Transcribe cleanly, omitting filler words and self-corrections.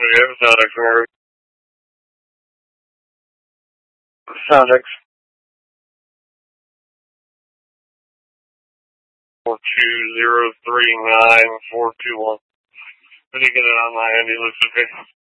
Yeah, Soundex number. Soundex. 42039 421. When you get it on my end, he looks okay.